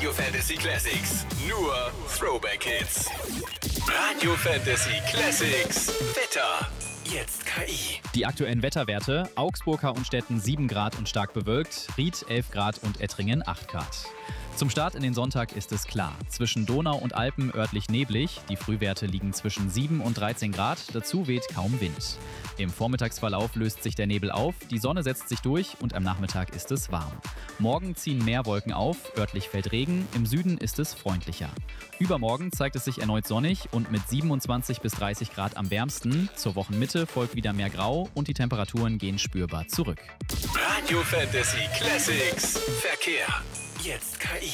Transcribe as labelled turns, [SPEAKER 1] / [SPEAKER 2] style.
[SPEAKER 1] Radio Fantasy Classics. Nur Throwback Hits. Radio Fantasy Classics. Wetter. Jetzt KI.
[SPEAKER 2] Die aktuellen Wetterwerte: Augsburg, Hauenstetten 7 Grad und stark bewölkt, Ried 11 Grad und Ettringen 8 Grad. Zum Start in den Sonntag ist es klar. Zwischen Donau und Alpen örtlich neblig. Die Frühwerte liegen zwischen 7 und 13 Grad. Dazu weht kaum Wind. Im Vormittagsverlauf löst sich der Nebel auf, die Sonne setzt sich durch und am Nachmittag ist es warm. Morgen ziehen mehr Wolken auf, örtlich fällt Regen, im Süden ist es freundlicher. Übermorgen zeigt es sich erneut sonnig und mit 27 bis 30 Grad am wärmsten. Zur Wochenmitte folgt wieder mehr Grau und die Temperaturen gehen spürbar zurück.
[SPEAKER 1] Radio Fantasy Classics. Verkehr. Jetzt KI.